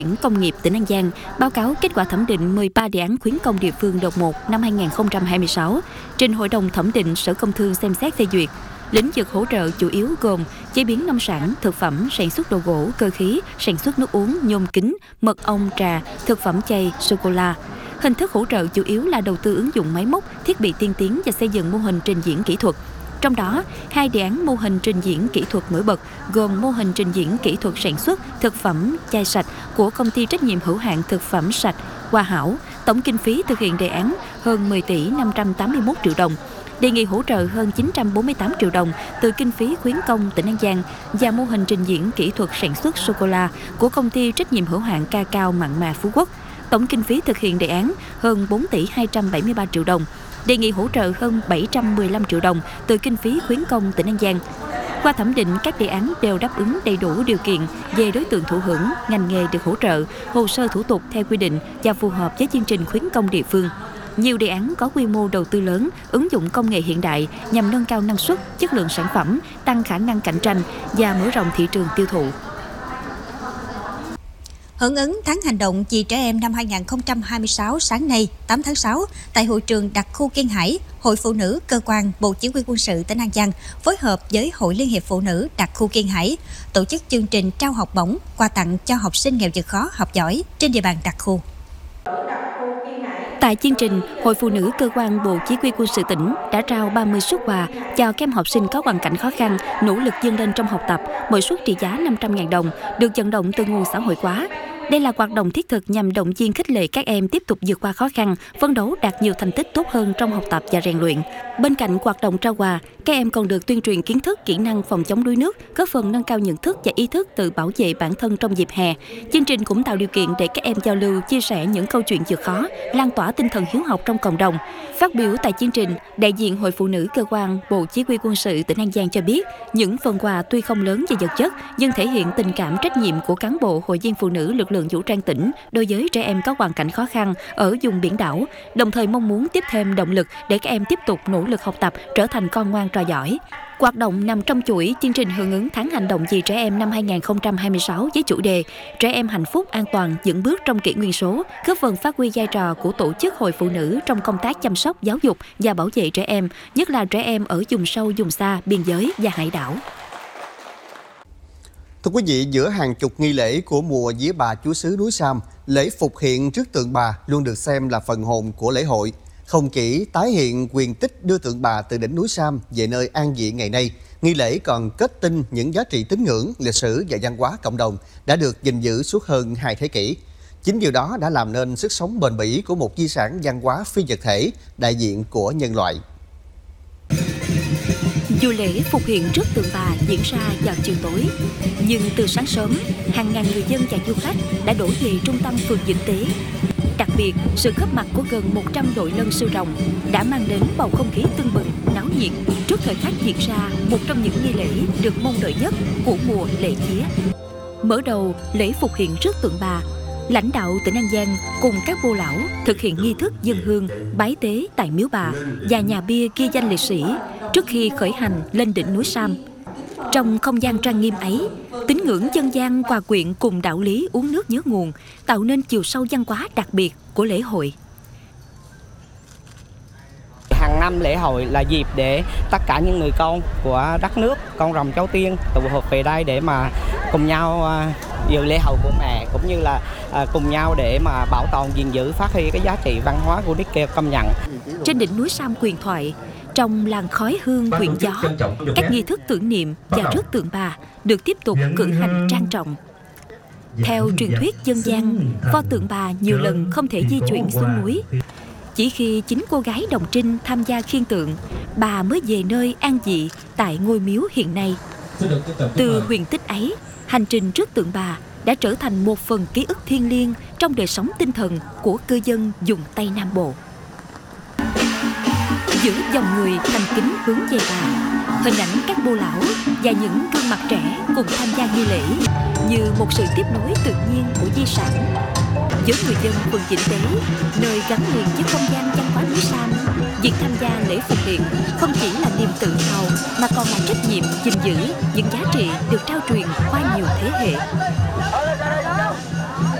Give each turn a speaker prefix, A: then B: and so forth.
A: Công nghiệp tỉnh An Giang báo cáo kết quả thẩm định 13 đề án khuyến công địa phương đợt 1 năm 2026 trình Hội đồng thẩm định Sở Công Thương xem xét phê duyệt. Lĩnh vực hỗ trợ chủ yếu gồm chế biến nông sản, thực phẩm, sản xuất đồ gỗ, cơ khí, sản xuất nước uống, nhôm kính, mật ong, trà, thực phẩm chay, sô-cô-la. Hình thức hỗ trợ chủ yếu là đầu tư ứng dụng máy móc, thiết bị tiên tiến và xây dựng mô hình trình diễn kỹ thuật. Trong đó, 2 đề án mô hình trình diễn kỹ thuật nổi bật gồm mô hình trình diễn kỹ thuật sản xuất thực phẩm chai sạch của Công ty trách nhiệm hữu hạn thực phẩm sạch Hoa Hảo, tổng kinh phí thực hiện đề án hơn 10 tỷ 581 triệu đồng. Đề nghị hỗ trợ hơn 948 triệu đồng từ kinh phí khuyến công tỉnh An Giang và mô hình trình diễn kỹ thuật sản xuất sô-cô-la của Công ty trách nhiệm hữu hạn Cacao Mặn Mà Phú Quốc. Tổng kinh phí thực hiện đề án hơn 4 tỷ 273 triệu đồng. Đề nghị hỗ trợ hơn 715 triệu đồng từ kinh phí khuyến công tỉnh An Giang. Qua thẩm định, các đề án đều đáp ứng đầy đủ điều kiện về đối tượng thụ hưởng, ngành nghề được hỗ trợ, hồ sơ thủ tục theo quy định và phù hợp với chương trình khuyến công địa phương. Nhiều đề án có quy mô đầu tư lớn, ứng dụng công nghệ hiện đại nhằm nâng cao năng suất, chất lượng sản phẩm, tăng khả năng cạnh tranh và mở rộng thị trường tiêu thụ.
B: Hưởng ứng tháng hành động vì trẻ em năm 2026 sáng nay 8 tháng 6 tại hội trường đặc khu Kiên Hải, Hội Phụ nữ Cơ quan Bộ Chỉ huy Quân sự tỉnh An Giang phối hợp với Hội Liên hiệp Phụ nữ đặc khu Kiên Hải tổ chức chương trình trao học bổng, quà tặng cho học sinh nghèo vượt khó học giỏi trên địa bàn đặc khu. Tại chương trình, Hội Phụ nữ Cơ quan Bộ Chỉ huy Quân sự tỉnh đã trao 30 suất quà cho các em học sinh có hoàn cảnh khó khăn, nỗ lực vươn lên trong học tập, mỗi suất trị giá 500.000 đồng, được vận động từ nguồn xã hội hóa. Đây là hoạt động thiết thực nhằm động viên khích lệ các em tiếp tục vượt qua khó khăn, phấn đấu đạt nhiều thành tích tốt hơn trong học tập và rèn luyện. Bên cạnh hoạt động trao quà, các em còn được tuyên truyền kiến thức, kỹ năng phòng chống đuối nước, góp phần nâng cao nhận thức và ý thức tự bảo vệ bản thân trong dịp hè. Chương trình cũng tạo điều kiện để các em giao lưu, chia sẻ những câu chuyện vượt khó, lan tỏa tinh thần hiếu học trong cộng đồng. Phát biểu tại chương trình, đại diện Hội Phụ nữ Cơ quan Bộ Chỉ huy Quân sự tỉnh An Giang cho biết, những phần quà tuy không lớn về vật chất, nhưng thể hiện tình cảm trách nhiệm của cán bộ hội viên phụ nữ lực lượng vũ trang tỉnh đối với trẻ em có hoàn cảnh khó khăn ở vùng biển đảo, đồng thời mong muốn tiếp thêm động lực để các em tiếp tục nỗ lực học tập, trở thành con ngoan trò giỏi. Hoạt động nằm trong chuỗi chương trình hưởng ứng tháng hành động vì trẻ em năm 2026 với chủ đề Trẻ em hạnh phúc an toàn vững bước trong kỷ nguyên số, góp phần phát huy vai trò của tổ chức hội phụ nữ trong công tác chăm sóc, giáo dục và bảo vệ trẻ em, nhất là trẻ em ở vùng sâu, vùng xa, biên giới và hải đảo.
C: Thưa quý vị, giữa hàng chục nghi lễ của mùa Vía Bà Chúa xứ núi Sam, lễ phục hiện trước tượng bà luôn được xem là phần hồn của lễ hội. Không chỉ tái hiện quyền tích đưa tượng bà từ đỉnh núi Sam về nơi an vị ngày nay, nghi lễ còn kết tinh những giá trị tín ngưỡng, lịch sử và văn hóa cộng đồng đã được gìn giữ suốt hơn 2 thế kỷ. Chính điều đó đã làm nên sức sống bền bỉ của một di sản văn hóa phi vật thể, đại diện của nhân loại.
A: Dù lễ phục hiện trước tượng bà diễn ra vào chiều tối, nhưng từ sáng sớm, hàng ngàn người dân và du khách đã đổ về trung tâm phường Vĩnh Tế. Đặc biệt, sự góp mặt của gần 100 đội lân sư rồng đã mang đến bầu không khí tưng bừng, náo nhiệt trước thời khắc diễn ra một trong những nghi lễ được mong đợi nhất của mùa lễ vía. Mở đầu lễ phục hiện trước tượng bà, lãnh đạo tỉnh An Giang cùng các bô lão thực hiện nghi thức dâng hương, bái tế tại miếu bà và nhà bia ghi danh liệt sĩ trước khi khởi hành lên đỉnh núi Sam. Trong không gian trang nghiêm ấy, tín ngưỡng dân gian hòa quyện cùng đạo lý uống nước nhớ nguồn, tạo nên chiều sâu văn hóa đặc biệt của lễ hội.
D: Hàng năm lễ hội là dịp để tất cả những người con của đất nước, con rồng cháu tiên tụ họp về đây để mà cùng nhau dự lễ hội của mẹ, cũng như là cùng nhau để mà bảo tồn, gìn giữ, phát huy cái giá trị văn hóa của Đức Kêu công nhận.
A: Trên đỉnh núi Sam huyền thoại, trong làng khói hương quyện gió, các nghi thức tưởng niệm và rước tượng bà được tiếp tục cử hành trang trọng. Theo truyền thuyết dân gian, pho tượng bà nhiều lần không thể di chuyển xuống núi. Chỉ khi chính cô gái Đồng Trinh tham gia khiêng tượng, bà mới về nơi an vị tại ngôi miếu hiện nay. Từ huyền tích ấy, hành trình rước tượng bà đã trở thành một phần ký ức thiêng liêng trong đời sống tinh thần của cư dân vùng Tây Nam Bộ. Giữa dòng người thành kính hướng về bà, hình ảnh các bô lão và những gương mặt trẻ cùng tham gia nghi lễ như một sự tiếp nối tự nhiên của di sản. Với người dân phường Vĩnh Tế, nơi gắn liền với không gian văn hóa núi Sam, việc tham gia lễ phục hiện không chỉ là niềm tự hào mà còn là trách nhiệm gìn giữ những giá trị được trao truyền qua nhiều thế hệ.